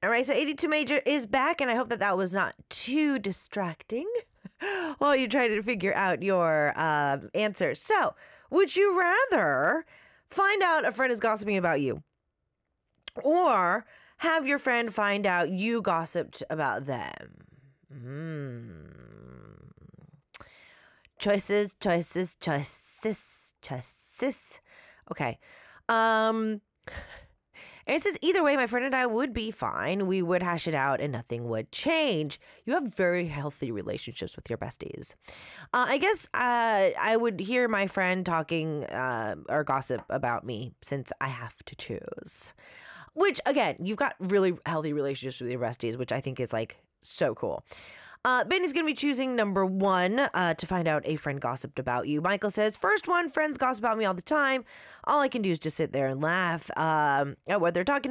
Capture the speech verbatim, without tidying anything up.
All right, so eighty-two Major is back, and I hope that that was not too distracting while you're trying to figure out your uh, answers. So, would you rather find out a friend is gossiping about you, or have your friend find out you gossiped about them? Mm. Choices, choices, choices, choices. Okay. Um... And it says, either way, my friend and I would be fine. We would hash it out and nothing would change. You have very healthy relationships with your besties. Uh, I guess uh, I would hear my friend talking uh, or gossip about me since I have to choose. Which, again, you've got really healthy relationships with your besties, which I think is like so cool. Uh, Ben is going to be choosing number one uh, to find out a friend gossiped about you. Michael says, first one, friends gossip about me all the time. All I can do is just sit there and laugh um, at what they're talking